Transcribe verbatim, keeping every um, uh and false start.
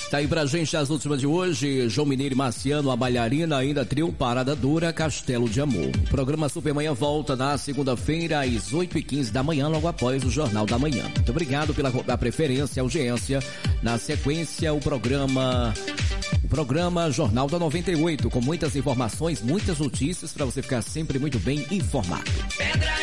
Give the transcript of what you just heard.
Tá aí pra gente as últimas de hoje. João Mineiro e Marciano, a bailarina, ainda trio Parada Dura, Castelo de Amor. O programa Supermanhã volta na segunda-feira às oito e quinze da manhã, logo após o Jornal da Manhã. Muito obrigado pela, pela preferência, audiência. Na sequência, o programa... O programa Jornal da noventa e oito, com muitas informações, muitas notícias para você ficar sempre muito bem informado. Pedra